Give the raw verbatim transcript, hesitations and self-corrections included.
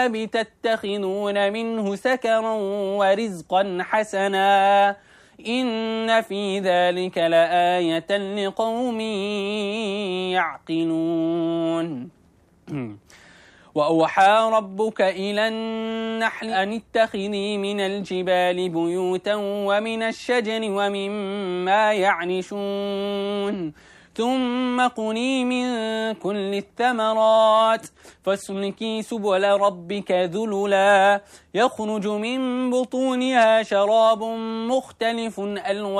تتخذون منه سكرا ورزقا حسنا إن في ذلك لآية لقوم يعقلون. وأوحى ربك إلى النحل أن اتخذي من الجبال بيوتا ومن الشجر ومما يعرشون ثم كلي من كل الثمرات فاسلكي سبل ربك ذللا يخرج من بطونها شراب مختلف ألوانه